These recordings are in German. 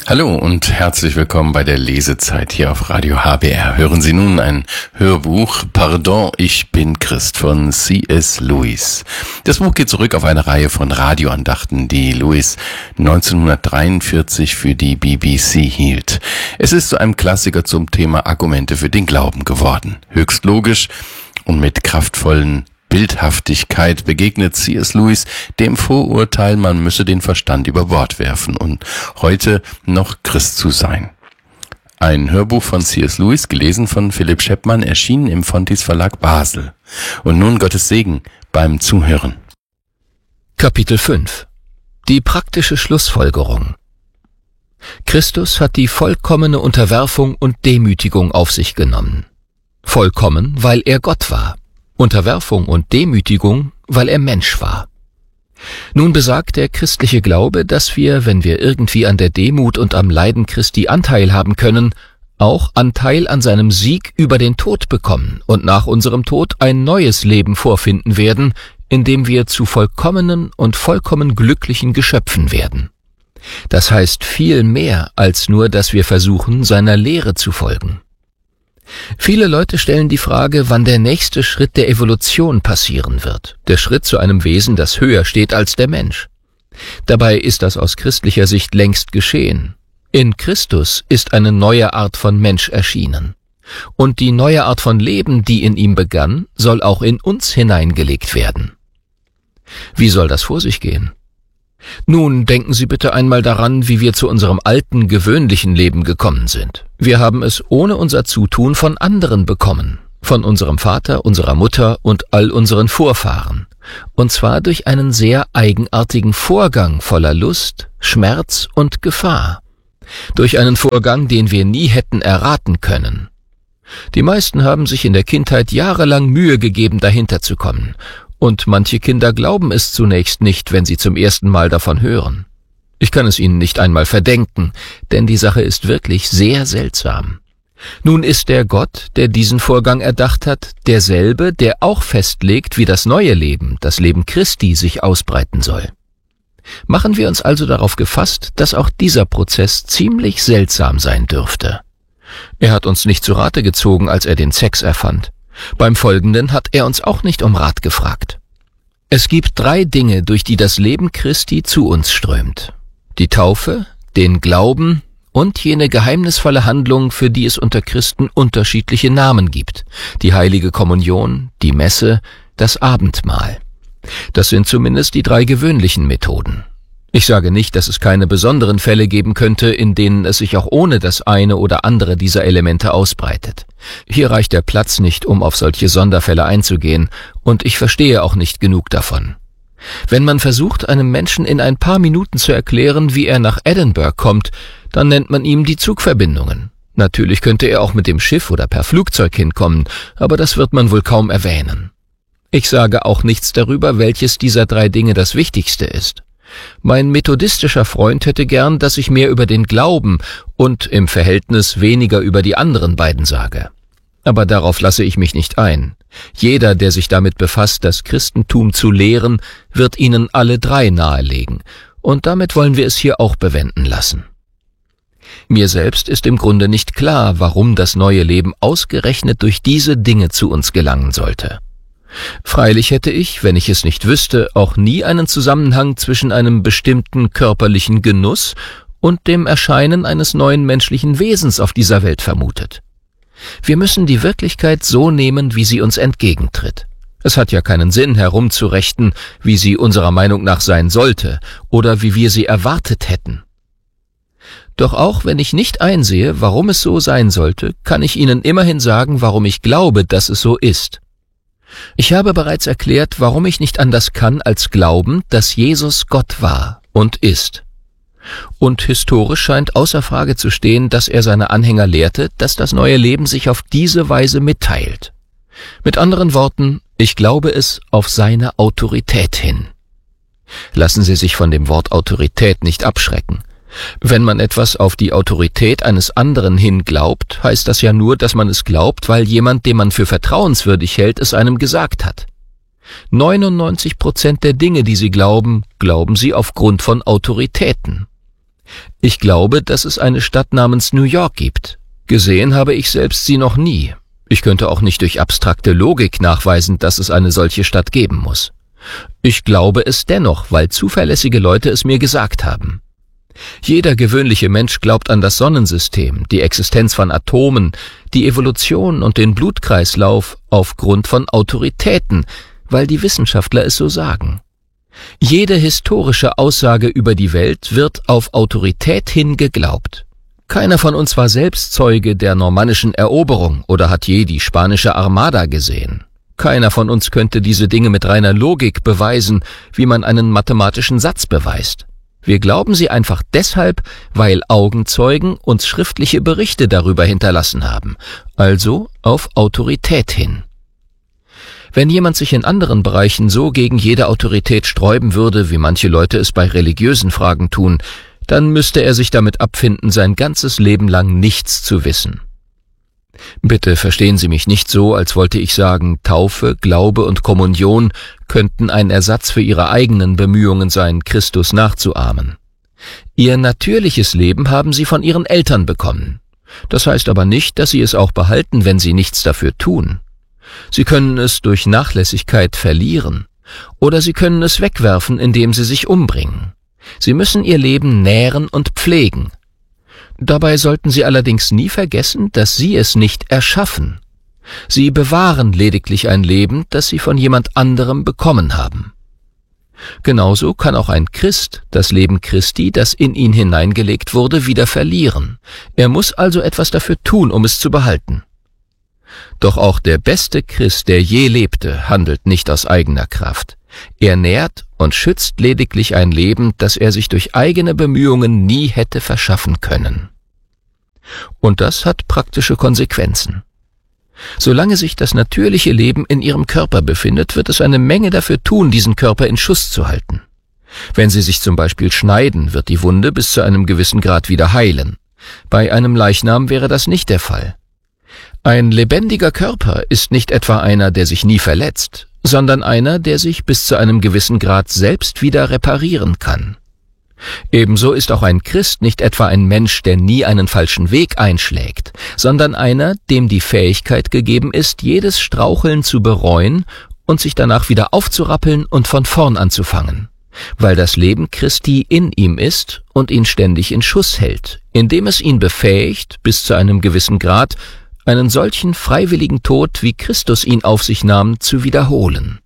Hallo und herzlich willkommen bei der Lesezeit hier auf Radio HBR. Hören Sie nun ein Hörbuch Pardon, ich bin Christ von C.S. Lewis. Das Buch geht zurück auf eine Reihe von Radioandachten, die Lewis 1943 für die BBC hielt. Es ist zu einem Klassiker zum Thema Argumente für den Glauben geworden. Höchst logisch und mit kraftvollen Bildhaftigkeit begegnet C.S. Lewis dem Vorurteil, man müsse den Verstand über Bord werfen und heute noch Christ zu sein. Ein Hörbuch von C.S. Lewis, gelesen von Philipp Scheppmann, erschienen im Fontys Verlag Basel. Und nun Gottes Segen beim Zuhören. Kapitel 5 – Die praktische Schlussfolgerung. Christus hat die vollkommene Unterwerfung und Demütigung auf sich genommen. Vollkommen, weil er Gott war. Unterwerfung und Demütigung, weil er Mensch war. Nun besagt der christliche Glaube, dass wir, wenn wir irgendwie an der Demut und am Leiden Christi Anteil haben können, auch Anteil an seinem Sieg über den Tod bekommen und nach unserem Tod ein neues Leben vorfinden werden, in dem wir zu vollkommenen und vollkommen glücklichen Geschöpfen werden. Das heißt viel mehr als nur, dass wir versuchen, seiner Lehre zu folgen. Viele Leute stellen die Frage, wann der nächste Schritt der Evolution passieren wird, der Schritt zu einem Wesen, das höher steht als der Mensch. Dabei ist das aus christlicher Sicht längst geschehen. In Christus ist eine neue Art von Mensch erschienen. Und die neue Art von Leben, die in ihm begann, soll auch in uns hineingelegt werden. Wie soll das vor sich gehen? Nun, denken Sie bitte einmal daran, wie wir zu unserem alten, gewöhnlichen Leben gekommen sind. Wir haben es ohne unser Zutun von anderen bekommen, von unserem Vater, unserer Mutter und all unseren Vorfahren. Und zwar durch einen sehr eigenartigen Vorgang voller Lust, Schmerz und Gefahr. Durch einen Vorgang, den wir nie hätten erraten können. Die meisten haben sich in der Kindheit jahrelang Mühe gegeben, dahinter zu kommen. Und manche Kinder glauben es zunächst nicht, wenn sie zum ersten Mal davon hören. Ich kann es ihnen nicht einmal verdenken, denn die Sache ist wirklich sehr seltsam. Nun ist der Gott, der diesen Vorgang erdacht hat, derselbe, der auch festlegt, wie das neue Leben, das Leben Christi, sich ausbreiten soll. Machen wir uns also darauf gefasst, dass auch dieser Prozess ziemlich seltsam sein dürfte. Er hat uns nicht zu Rate gezogen, als er den Sex erfand. Beim Folgenden hat er uns auch nicht um Rat gefragt. Es gibt 3 Dinge, durch die das Leben Christi zu uns strömt. Die Taufe, den Glauben und jene geheimnisvolle Handlung, für die es unter Christen unterschiedliche Namen gibt. Die heilige Kommunion, die Messe, das Abendmahl. Das sind zumindest die 3 gewöhnlichen Methoden. Ich sage nicht, dass es keine besonderen Fälle geben könnte, in denen es sich auch ohne das eine oder andere dieser Elemente ausbreitet. Hier reicht der Platz nicht, um auf solche Sonderfälle einzugehen, und ich verstehe auch nicht genug davon. Wenn man versucht, einem Menschen in ein paar Minuten zu erklären, wie er nach Edinburgh kommt, dann nennt man ihm die Zugverbindungen. Natürlich könnte er auch mit dem Schiff oder per Flugzeug hinkommen, aber das wird man wohl kaum erwähnen. Ich sage auch nichts darüber, welches dieser 3 Dinge das Wichtigste ist. Mein methodistischer Freund hätte gern, dass ich mehr über den Glauben und im Verhältnis weniger über die anderen beiden sage. Aber darauf lasse ich mich nicht ein. Jeder, der sich damit befasst, das Christentum zu lehren, wird Ihnen alle 3 nahelegen. Und damit wollen wir es hier auch bewenden lassen. Mir selbst ist im Grunde nicht klar, warum das neue Leben ausgerechnet durch diese Dinge zu uns gelangen sollte. Freilich hätte ich, wenn ich es nicht wüsste, auch nie einen Zusammenhang zwischen einem bestimmten körperlichen Genuss und dem Erscheinen eines neuen menschlichen Wesens auf dieser Welt vermutet. Wir müssen die Wirklichkeit so nehmen, wie sie uns entgegentritt. Es hat ja keinen Sinn, herumzurechten, wie sie unserer Meinung nach sein sollte oder wie wir sie erwartet hätten. Doch auch wenn ich nicht einsehe, warum es so sein sollte, kann ich Ihnen immerhin sagen, warum ich glaube, dass es so ist. Ich habe bereits erklärt, warum ich nicht anders kann, als glauben, dass Jesus Gott war und ist. Und historisch scheint außer Frage zu stehen, dass er seine Anhänger lehrte, dass das neue Leben sich auf diese Weise mitteilt. Mit anderen Worten, ich glaube es auf seine Autorität hin. Lassen Sie sich von dem Wort Autorität nicht abschrecken. Wenn man etwas auf die Autorität eines anderen hin glaubt, heißt das ja nur, dass man es glaubt, weil jemand, den man für vertrauenswürdig hält, es einem gesagt hat. 99% der Dinge, die Sie glauben, glauben Sie aufgrund von Autoritäten. Ich glaube, dass es eine Stadt namens New York gibt. Gesehen habe ich selbst sie noch nie. Ich könnte auch nicht durch abstrakte Logik nachweisen, dass es eine solche Stadt geben muss. Ich glaube es dennoch, weil zuverlässige Leute es mir gesagt haben. Jeder gewöhnliche Mensch glaubt an das Sonnensystem, die Existenz von Atomen, die Evolution und den Blutkreislauf aufgrund von Autoritäten, weil die Wissenschaftler es so sagen. Jede historische Aussage über die Welt wird auf Autorität hin geglaubt. Keiner von uns war selbst Zeuge der normannischen Eroberung oder hat je die spanische Armada gesehen. Keiner von uns könnte diese Dinge mit reiner Logik beweisen, wie man einen mathematischen Satz beweist. Wir glauben sie einfach deshalb, weil Augenzeugen uns schriftliche Berichte darüber hinterlassen haben, also auf Autorität hin. Wenn jemand sich in anderen Bereichen so gegen jede Autorität sträuben würde, wie manche Leute es bei religiösen Fragen tun, dann müsste er sich damit abfinden, sein ganzes Leben lang nichts zu wissen. Bitte verstehen Sie mich nicht so, als wollte ich sagen, Taufe, Glaube und Kommunion könnten ein Ersatz für Ihre eigenen Bemühungen sein, Christus nachzuahmen. Ihr natürliches Leben haben Sie von Ihren Eltern bekommen. Das heißt aber nicht, dass Sie es auch behalten, wenn Sie nichts dafür tun. Sie können es durch Nachlässigkeit verlieren, oder Sie können es wegwerfen, indem Sie sich umbringen. Sie müssen Ihr Leben nähren und pflegen. Dabei sollten Sie allerdings nie vergessen, dass Sie es nicht erschaffen. Sie bewahren lediglich ein Leben, das Sie von jemand anderem bekommen haben. Genauso kann auch ein Christ das Leben Christi, das in ihn hineingelegt wurde, wieder verlieren. Er muss also etwas dafür tun, um es zu behalten. Doch auch der beste Christ, der je lebte, handelt nicht aus eigener Kraft. Er nährt und schützt lediglich ein Leben, das er sich durch eigene Bemühungen nie hätte verschaffen können. Und das hat praktische Konsequenzen. Solange sich das natürliche Leben in Ihrem Körper befindet, wird es eine Menge dafür tun, diesen Körper in Schuss zu halten. Wenn Sie sich zum Beispiel schneiden, wird die Wunde bis zu einem gewissen Grad wieder heilen. Bei einem Leichnam wäre das nicht der Fall. Ein lebendiger Körper ist nicht etwa einer, der sich nie verletzt, sondern einer, der sich bis zu einem gewissen Grad selbst wieder reparieren kann. Ebenso ist auch ein Christ nicht etwa ein Mensch, der nie einen falschen Weg einschlägt, sondern einer, dem die Fähigkeit gegeben ist, jedes Straucheln zu bereuen und sich danach wieder aufzurappeln und von vorn anzufangen, weil das Leben Christi in ihm ist und ihn ständig in Schuss hält, indem es ihn befähigt, bis zu einem gewissen Grad einen solchen freiwilligen Tod, wie Christus ihn auf sich nahm, zu wiederholen.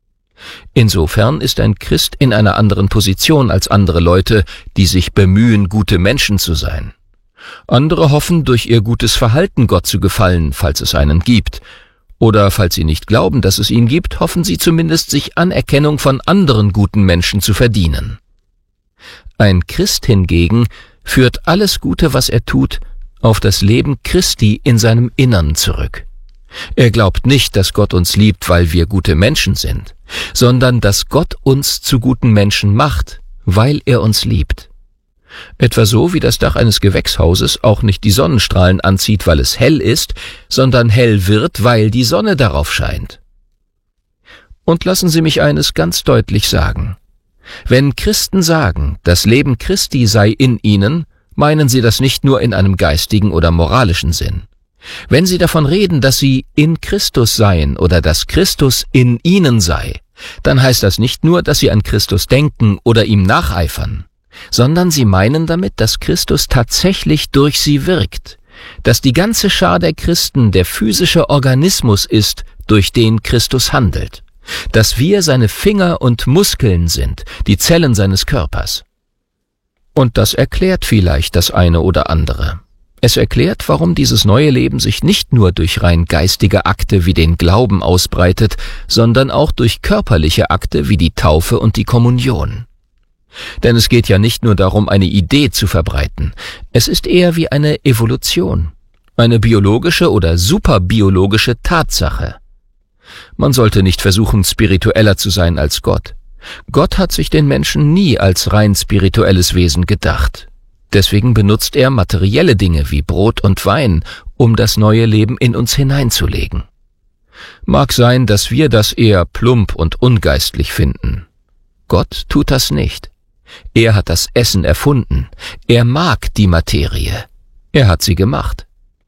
Insofern ist ein Christ in einer anderen Position als andere Leute, die sich bemühen, gute Menschen zu sein. Andere hoffen, durch ihr gutes Verhalten Gott zu gefallen, falls es einen gibt. Oder falls sie nicht glauben, dass es ihn gibt, hoffen sie zumindest, sich Anerkennung von anderen guten Menschen zu verdienen. Ein Christ hingegen führt alles Gute, was er tut, auf das Leben Christi in seinem Innern zurück. Er glaubt nicht, dass Gott uns liebt, weil wir gute Menschen sind, sondern dass Gott uns zu guten Menschen macht, weil er uns liebt. Etwa so, wie das Dach eines Gewächshauses auch nicht die Sonnenstrahlen anzieht, weil es hell ist, sondern hell wird, weil die Sonne darauf scheint. Und lassen Sie mich eines ganz deutlich sagen. Wenn Christen sagen, das Leben Christi sei in ihnen, meinen sie das nicht nur in einem geistigen oder moralischen Sinn. Wenn sie davon reden, dass sie in Christus seien oder dass Christus in ihnen sei, dann heißt das nicht nur, dass sie an Christus denken oder ihm nacheifern, sondern sie meinen damit, dass Christus tatsächlich durch sie wirkt, dass die ganze Schar der Christen der physische Organismus ist, durch den Christus handelt, dass wir seine Finger und Muskeln sind, die Zellen seines Körpers. Und das erklärt vielleicht das eine oder andere. Es erklärt, warum dieses neue Leben sich nicht nur durch rein geistige Akte wie den Glauben ausbreitet, sondern auch durch körperliche Akte wie die Taufe und die Kommunion. Denn es geht ja nicht nur darum, eine Idee zu verbreiten. Es ist eher wie eine Evolution, eine biologische oder superbiologische Tatsache. Man sollte nicht versuchen, spiritueller zu sein als Gott. Gott hat sich den Menschen nie als rein spirituelles Wesen gedacht. Deswegen benutzt er materielle Dinge wie Brot und Wein, um das neue Leben in uns hineinzulegen. Mag sein, dass wir das eher plump und ungeistlich finden. Gott tut das nicht. Er hat das Essen erfunden. Er mag die Materie. Er hat sie gemacht.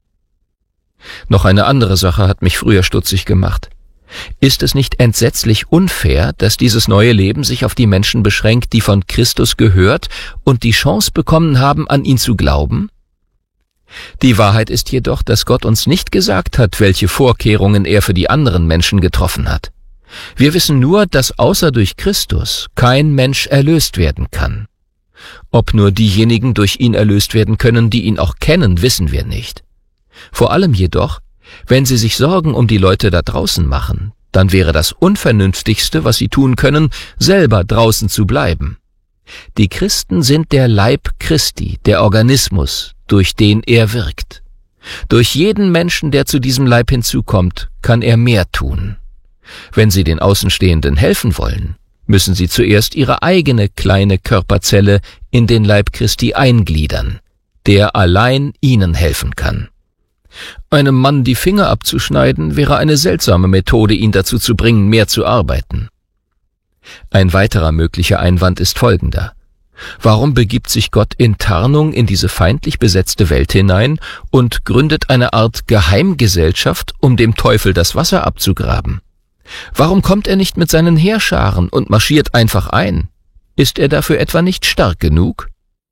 Noch eine andere Sache hat mich früher stutzig gemacht. Ist es nicht entsetzlich unfair, dass dieses neue Leben sich auf die Menschen beschränkt, die von Christus gehört und die Chance bekommen haben, an ihn zu glauben? Die Wahrheit ist jedoch, dass Gott uns nicht gesagt hat, welche Vorkehrungen er für die anderen Menschen getroffen hat. Wir wissen nur, dass außer durch Christus kein Mensch erlöst werden kann. Ob nur diejenigen durch ihn erlöst werden können, die ihn auch kennen, wissen wir nicht. Vor allem jedoch, wenn Sie sich Sorgen um die Leute da draußen machen, dann wäre das Unvernünftigste, was Sie tun können, selber draußen zu bleiben. Die Christen sind der Leib Christi, der Organismus, durch den er wirkt. Durch jeden Menschen, der zu diesem Leib hinzukommt, kann er mehr tun. Wenn Sie den Außenstehenden helfen wollen, müssen Sie zuerst Ihre eigene kleine Körperzelle in den Leib Christi eingliedern, der allein Ihnen helfen kann. Einem Mann die Finger abzuschneiden, wäre eine seltsame Methode, ihn dazu zu bringen, mehr zu arbeiten. Ein weiterer möglicher Einwand ist folgender. Warum begibt sich Gott in Tarnung in diese feindlich besetzte Welt hinein und gründet eine Art Geheimgesellschaft, um dem Teufel das Wasser abzugraben? Warum kommt er nicht mit seinen Heerscharen und marschiert einfach ein? Ist er dafür etwa nicht stark genug?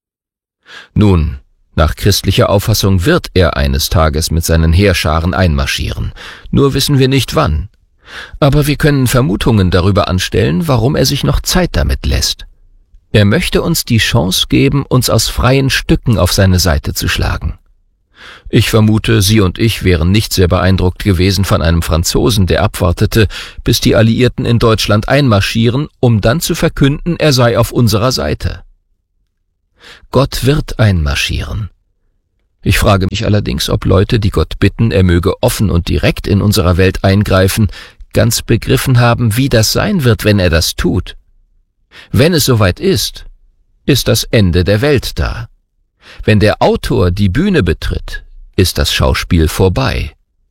Nun, nach christlicher Auffassung wird er eines Tages mit seinen Heerscharen einmarschieren, nur wissen wir nicht wann. Aber wir können Vermutungen darüber anstellen, warum er sich noch Zeit damit lässt. Er möchte uns die Chance geben, uns aus freien Stücken auf seine Seite zu schlagen. Ich vermute, Sie und ich wären nicht sehr beeindruckt gewesen von einem Franzosen, der abwartete, bis die Alliierten in Deutschland einmarschieren, um dann zu verkünden, er sei auf unserer Seite. Gott wird einmarschieren. Ich frage mich allerdings, ob Leute, die Gott bitten, er möge offen und direkt in unserer Welt eingreifen, ganz begriffen haben, wie das sein wird, wenn er das tut. Wenn es soweit ist, ist das Ende der Welt da. Wenn der Autor die Bühne betritt, ist das Schauspiel vorbei.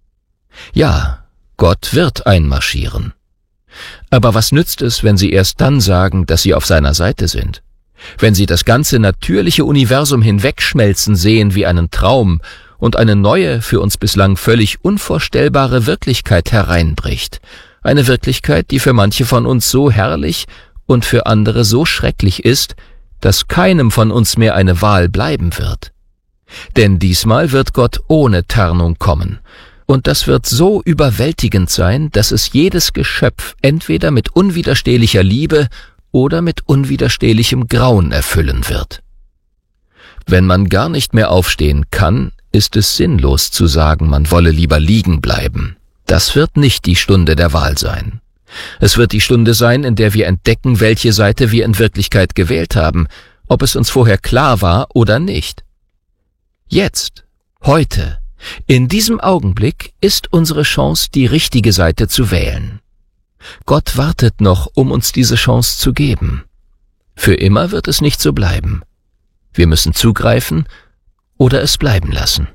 Ja, Gott wird einmarschieren. Aber was nützt es, wenn Sie erst dann sagen, dass Sie auf seiner Seite sind? Wenn Sie das ganze natürliche Universum hinwegschmelzen sehen wie einen Traum und eine neue, für uns bislang völlig unvorstellbare Wirklichkeit hereinbricht, eine Wirklichkeit, die für manche von uns so herrlich und für andere so schrecklich ist, dass keinem von uns mehr eine Wahl bleiben wird. Denn diesmal wird Gott ohne Tarnung kommen, und das wird so überwältigend sein, dass es jedes Geschöpf entweder mit unwiderstehlicher Liebe oder mit unwiderstehlichem Grauen erfüllen wird. Wenn man gar nicht mehr aufstehen kann, ist es sinnlos zu sagen, man wolle lieber liegen bleiben. Das wird nicht die Stunde der Wahl sein. Es wird die Stunde sein, in der wir entdecken, welche Seite wir in Wirklichkeit gewählt haben, ob es uns vorher klar war oder nicht. Jetzt, heute, in diesem Augenblick ist unsere Chance, die richtige Seite zu wählen. Gott wartet noch, um uns diese Chance zu geben. Für immer wird es nicht so bleiben. Wir müssen zugreifen oder es bleiben lassen.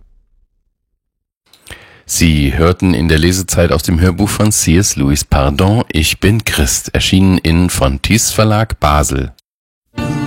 Sie hörten in der Lesezeit aus dem Hörbuch von C.S. Lewis Pardon, ich bin Christ, erschienen in Fontys Verlag Basel.